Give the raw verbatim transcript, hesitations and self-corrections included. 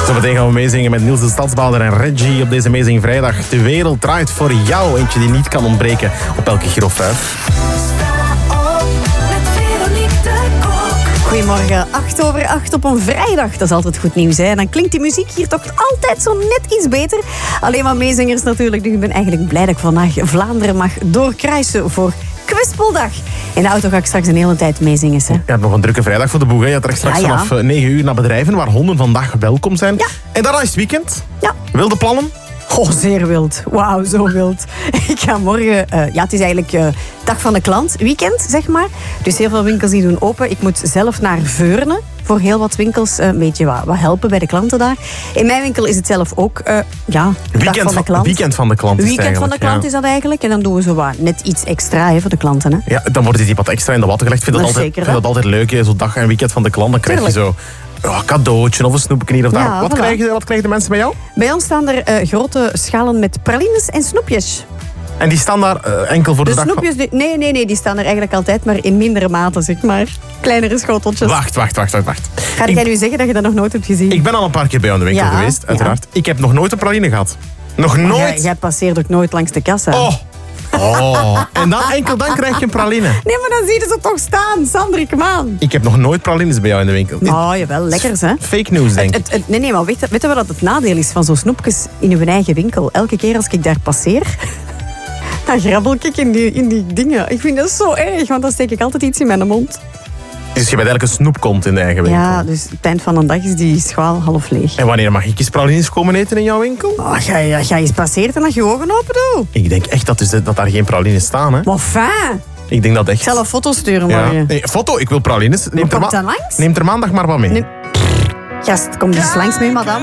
Zometeen gaan we meezingen met Niels de Stadsbader en Reggie op deze Amazing Vrijdag. De wereld draait voor jou. Eentje die niet kan ontbreken op elke Giro vijf. Goedemorgen, acht over acht op een vrijdag. Dat is altijd goed nieuws, hè? En dan klinkt die muziek hier toch altijd zo net iets beter. Alleen maar meezingers natuurlijk. Dus ik ben eigenlijk blij dat ik vandaag Vlaanderen mag doorkruisen voor Kwispeldag. In de auto ga ik straks een hele tijd meezingen. Hè? Je hebt nog een drukke vrijdag voor de boeg. Hè? Je trekt straks Ja, ja. vanaf negen uur naar bedrijven waar honden vandaag welkom zijn. Ja. En daarna is het weekend. Ja. Wilde plannen? Oh, zeer wild. Wauw, zo wild. Ik ga morgen... Uh, ja, het is eigenlijk uh, dag van de klant. Weekend, zeg maar. Dus heel veel winkels die doen open. Ik moet zelf naar Veurne. Voor heel wat winkels uh, een beetje wat, wat helpen bij de klanten daar. In mijn winkel is het zelf ook... Uh, ja, weekend dag van de klant. Weekend van de klant is het Weekend van de klant ja. is dat eigenlijk. En dan doen we zo wat net iets extra hè, voor de klanten. Hè. Ja, dan wordt het die wat extra in de watten gelegd. Ik vind dat Maar altijd, zeker, vind dat altijd leuk. Hè? Zo'n dag en weekend van de klant. Dan krijg je Tuurlijk. zo... Oh, een cadeautje of een snoepje hier of daar. Ja, wat, voilà. krijgen, wat krijgen de mensen bij jou? Bij ons staan er uh, grote schalen met pralines en snoepjes. En die staan daar uh, enkel voor de, De dag snoepjes, die, nee, nee, nee, die staan er eigenlijk altijd, maar in mindere mate, zeg maar. Kleinere schoteltjes. van... Wacht, wacht, wacht, wacht. wacht. Ga ik, jij nu zeggen dat je dat nog nooit hebt gezien? ik ben al een paar keer bij jou in de winkel Ja, geweest, uiteraard. ja. Ik heb nog nooit een praline gehad. Nog Maar nooit. Jij, jij passeert ook nooit langs de kassa. Oh. Oh. En dan, enkel dan krijg je een praline. Nee, maar dan zie je ze toch staan, Sander, kom aan. Ik heb nog nooit pralines bij jou in de winkel. Oh, jawel, lekkers, hè? Fake news, denk ik. Het, het, nee, nee, maar weet, je- weet je wat het nadeel is van zo'n snoepjes in uw eigen winkel? Elke keer als ik daar passeer, dan grabbel ik in die, in die dingen. Ik vind dat zo erg, want dan steek ik altijd iets in mijn mond. Dus je bent eigenlijk een snoepkont in de eigen winkel. Ja, dus het eind van de dag is die schaal half leeg. En wanneer mag ik eens pralines komen eten in jouw winkel? Oh, ga, je, ga je eens passeren en dat je ogen open doet. Ik denk echt dat, dus, dat daar geen pralines staan. Hè? Maar fijn. Ik denk dat echt... Ik zal een foto sturen ja. morgen. Nee, foto, ik wil pralines. Neem Maar er, komt ma- dat langs? neem er maandag maar wat mee. Nee. Gast, kom dus langs mee, madame.